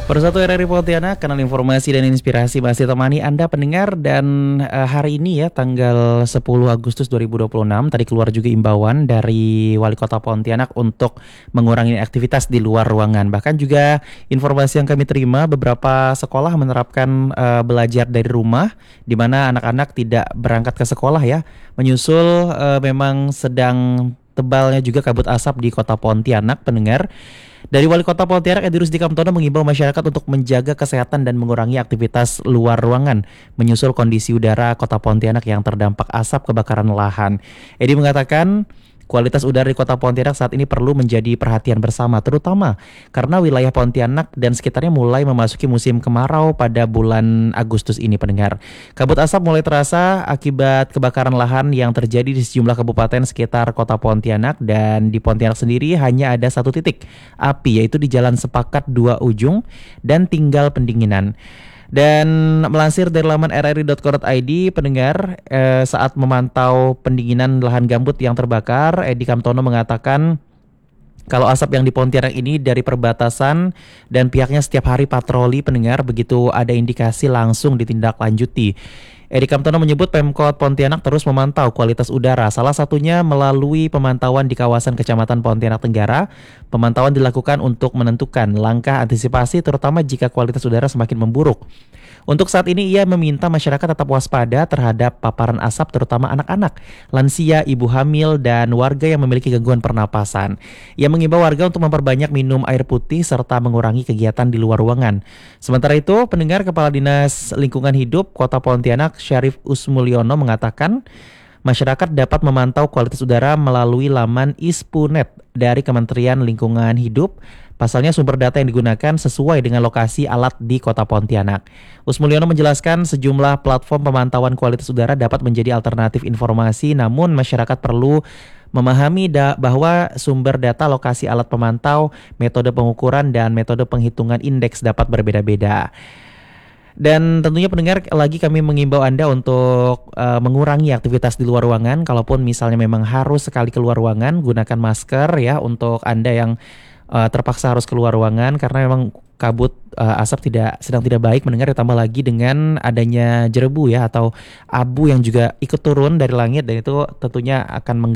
Persatu RRI Pontianak, kanal informasi dan inspirasi masih temani Anda pendengar dan hari ini ya tanggal 10 Agustus 2026 tadi keluar juga imbauan dari Wali Kota Pontianak untuk mengurangi aktivitas di luar ruangan. Bahkan juga informasi yang kami terima beberapa sekolah menerapkan belajar dari rumah di mana anak-anak tidak berangkat ke sekolah ya, menyusul memang sedang tebalnya juga kabut asap di Kota Pontianak pendengar. Dari Wali Kota Pontianak Edi Rusdi Kamtono mengimbau masyarakat untuk menjaga kesehatan dan mengurangi aktivitas luar ruangan menyusul kondisi udara Kota Pontianak yang terdampak asap kebakaran lahan. Edi mengatakan kualitas udara di Kota Pontianak saat ini perlu menjadi perhatian bersama, terutama karena wilayah Pontianak dan sekitarnya mulai memasuki musim kemarau pada bulan Agustus ini pendengar. Kabut asap mulai terasa akibat kebakaran lahan yang terjadi di sejumlah kabupaten sekitar Kota Pontianak, dan di Pontianak sendiri hanya ada satu titik api yaitu di Jalan Sepakat 2 Ujung dan tinggal pendinginan. Dan melansir dari laman rri.co.id pendengar, saat memantau pendinginan lahan gambut yang terbakar, Edi Kamtono mengatakan kalau asap yang di Pontianak ini dari perbatasan dan pihaknya setiap hari patroli pendengar, begitu ada indikasi langsung ditindaklanjuti. Edi Kamtono menyebut Pemkot Pontianak terus memantau kualitas udara, salah satunya melalui pemantauan di kawasan Kecamatan Pontianak Tenggara. Pemantauan dilakukan untuk menentukan langkah antisipasi terutama jika kualitas udara semakin memburuk. Untuk saat ini ia meminta masyarakat tetap waspada terhadap paparan asap terutama anak-anak, lansia, ibu hamil, dan warga yang memiliki gangguan pernapasan. Ia mengimbau warga untuk memperbanyak minum air putih serta mengurangi kegiatan di luar ruangan. Sementara itu, pendengar Kepala Dinas Lingkungan Hidup Kota Pontianak Syarif Usmulyono mengatakan masyarakat dapat memantau kualitas udara melalui laman ISPUNet dari Kementerian Lingkungan Hidup. Pasalnya sumber data yang digunakan sesuai dengan lokasi alat di Kota Pontianak. Usmulyono menjelaskan sejumlah platform pemantauan kualitas udara dapat menjadi alternatif informasi, namun masyarakat perlu memahami bahwa sumber data, lokasi alat pemantau, metode pengukuran, dan metode penghitungan indeks dapat berbeda-beda. Dan tentunya pendengar, lagi kami mengimbau Anda untuk mengurangi aktivitas di luar ruangan. Kalaupun misalnya memang harus sekali keluar ruangan, gunakan masker ya untuk Anda yang terpaksa harus keluar ruangan karena memang kabut asap sedang tidak baik mendengar, ditambah lagi dengan adanya jerebu ya atau abu yang juga ikut turun dari langit, dan itu tentunya akan